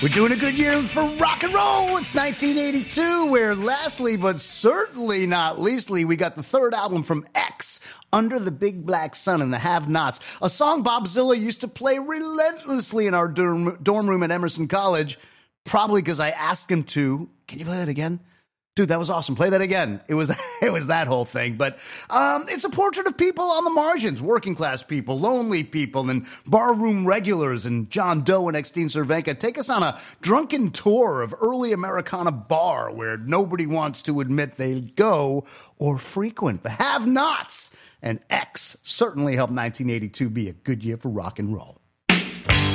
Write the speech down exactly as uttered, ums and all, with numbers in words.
We're doing a good year for rock and roll. It's nineteen eighty-two, where lastly, but certainly not leastly, we got the third album from X, Under the Big Black Sun and the Have-Nots, a song Bob Zilla used to play relentlessly in our dorm, dorm room at Emerson College, probably because I asked him to. Can you play that again? Dude, that was awesome. Play that again. It was it was that whole thing. But um, it's a portrait of people on the margins, working class people, lonely people, and barroom regulars. And John Doe and Extine Cervenka take us on a drunken tour of early Americana bar where nobody wants to admit they go or frequent. The Have-Nots and X certainly helped nineteen eighty-two be a good year for rock and roll.